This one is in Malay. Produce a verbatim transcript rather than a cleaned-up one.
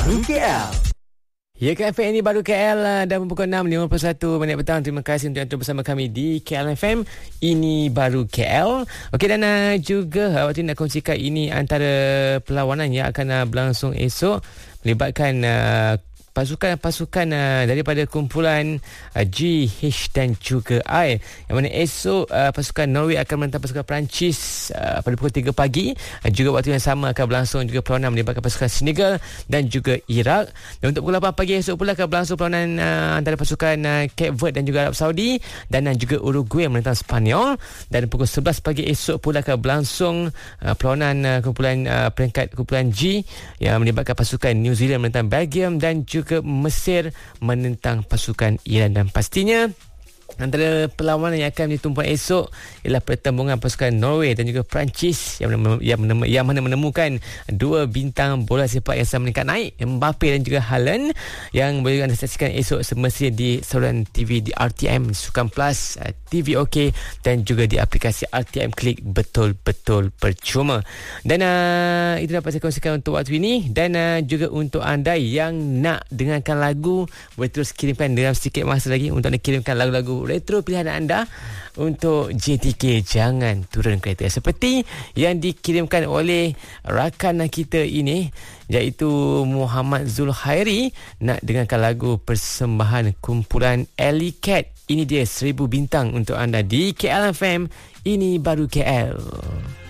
Baru K L. Ya, K F M ini Baru K L dan pukul enam lima puluh satu minit petang. Terima kasih untuk yang terus bersama kami di K L F M. Ini Baru K L. Okey, dan uh, juga awak nak kongsikan ini antara perlawanan yang akan uh, berlangsung esok melibatkan uh, pasukan-pasukan uh, daripada kumpulan uh, G, H dan juga I. Yang mana esok uh, pasukan Norway akan menentang pasukan Perancis uh, pada pukul tiga pagi. Uh, juga waktu yang sama akan berlangsung juga perlawanan melibatkan pasukan Senegal dan juga Iraq. Dan untuk pukul lapan pagi esok pula akan berlangsung perlawanan uh, antara pasukan uh, Cape Verde dan juga Arab Saudi, dan uh, juga Uruguay menentang Sepanyol. Dan pukul sebelas pagi esok pula akan berlangsung uh, perlawanan uh, kumpulan uh, peringkat kumpulan G yang melibatkan pasukan New Zealand menentang Belgium dan juga ke Mesir menentang pasukan Iran. Dan pastinya antara perlawanan yang akan ditumpuan esok ialah pertembungan pasukan Norway dan juga Perancis yang, menem- yang, menem- yang mana menemukan dua bintang bola sepak yang sama meningkat naik, Mbappe dan juga Haaland, yang boleh anda saksikan esok semestinya di saluran T V di R T M Sukan Plus, T V OK dan juga di aplikasi R T M Klik. Betul-betul percuma. Dan uh, itu dapat saya kongsikan untuk waktu ini. Dan uh, juga untuk anda yang nak dengarkan lagu, boleh terus kirimkan dalam sedikit masa lagi untuk anda kirimkan lagu-lagu retro pilihan anda untuk J T K. Jangan turun kereta, seperti yang dikirimkan oleh rakan kita ini, iaitu Muhammad Zulkhairi, nak dengarkan lagu persembahan kumpulan Alley Cat. Ini dia Seribu Bintang untuk anda di K L F M. Ini Baru K L.